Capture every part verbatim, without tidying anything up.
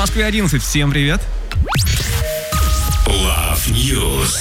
Москве одиннадцать. Всем привет. Love News.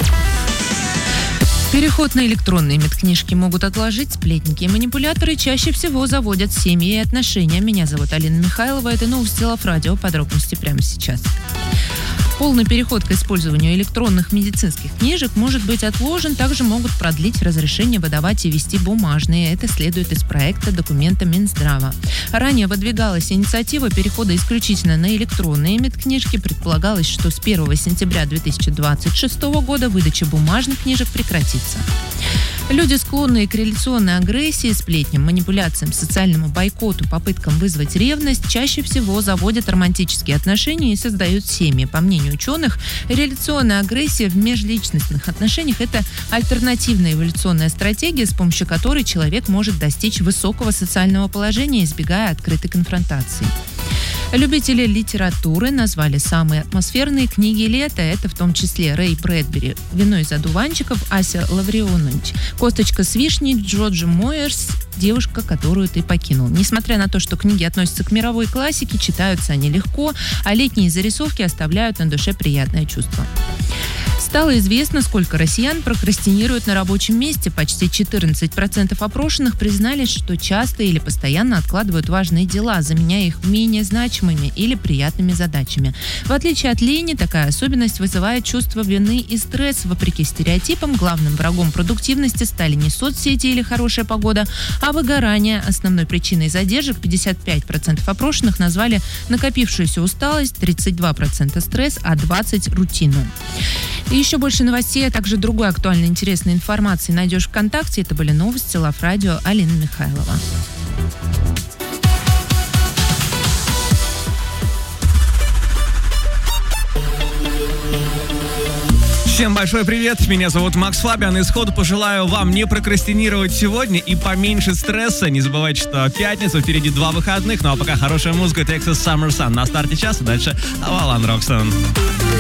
Переход на электронные медкнижки могут отложить. Сплетники и манипуляторы чаще всего заводят семьи и отношения. Меня зовут Алина Михайлова. Это новости Love Radio. Подробности прямо сейчас. Полный переход к использованию электронных медицинских книжек может быть отложен. Также могут продлить разрешение выдавать и вести бумажные. Это следует из проекта документа Минздрава. Ранее выдвигалась инициатива перехода исключительно на электронные медкнижки. Предполагалось, что с первого сентября две тысячи двадцать шестого года выдача бумажных книжек прекратится. Люди, склонные к реляционной агрессии, сплетням, манипуляциям, социальному бойкоту, попыткам вызвать ревность, чаще всего заводят романтические отношения и создают семьи. По мнению ученых, реляционная агрессия в межличностных отношениях – это альтернативная эволюционная стратегия, с помощью которой человек может достичь высокого социального положения, избегая открытой конфронтации. Любители литературы назвали самые атмосферные книги лета. Это в том числе Рэй Брэдбери «Вино из одуванчиков», Ася Лаврионович «Косточка с вишней», Джорджи Мойерс «Девушка, которую ты покинул». Несмотря на то, что книги относятся к мировой классике, читаются они легко, а летние зарисовки оставляют на душе приятное чувство. Стало известно, сколько россиян прокрастинируют на рабочем месте. Почти четырнадцать процентов опрошенных признались, что часто или постоянно откладывают важные дела, заменяя их менее значимыми или приятными задачами. В отличие от лени, такая особенность вызывает чувство вины и стресс. Вопреки стереотипам, главным врагом продуктивности стали не соцсети или хорошая погода, а выгорание. Основной причиной задержек пятьдесят пять процентов опрошенных назвали накопившуюся усталость, тридцать два процента стресс, а двадцать процентов рутину. И еще больше новостей, а также другой актуальной интересной информации найдешь ВКонтакте. Это были новости Love Radio. Алина Михайлова. Всем большой привет, меня зовут Макс Фабиан, и сходу пожелаю вам не прокрастинировать сегодня и поменьше стресса. Не забывайте, что пятница, впереди два выходных, ну а пока хорошая музыка, Texas Summer Sun на старте часа, дальше Авалан Роксон.